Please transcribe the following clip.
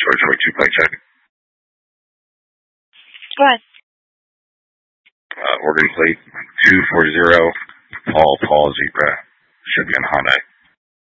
Troy 2 plate check. Go ahead. Oregon plate 240, Paul Zebra. Should be on Hyundai.